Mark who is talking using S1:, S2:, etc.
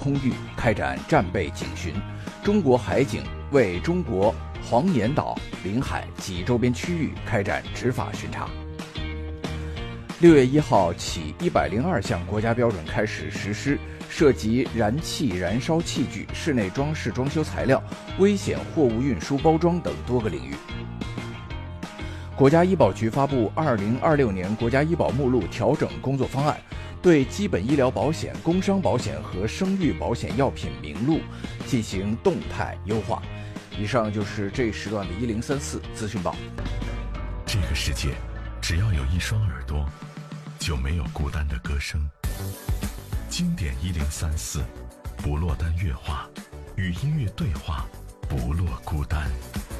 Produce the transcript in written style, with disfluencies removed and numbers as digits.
S1: 空域开展战备警巡，中国海警为中国黄岩岛领海及周边区域开展执法巡查。6月1号起，102项国家标准开始实施，涉及燃气燃烧器具、室内装饰装修材料、危险货物运输包装等多个领域。国家医保局发布2026年国家医保目录调整工作方案，对基本医疗保险、工伤保险和生育保险药品名录进行动态优化。以上就是这一时段的1034资讯报。
S2: 这个世界，只要有一双耳朵，就没有孤单的歌声。经典1034，不落单乐话，与音乐对话，不落孤单。